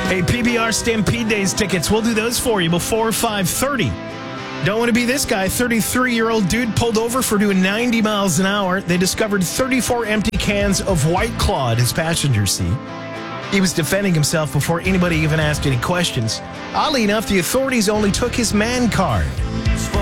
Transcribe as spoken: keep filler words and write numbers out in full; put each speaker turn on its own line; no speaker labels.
Hey, P B R Stampede Days tickets. We'll do those for you before five thirty. Don't want to be this guy. thirty-three-year-old dude pulled over for doing ninety miles an hour. They discovered thirty-four empty cans of White Claw at his passenger seat. He was defending himself before anybody even asked any questions. Oddly enough, the authorities only took his man card.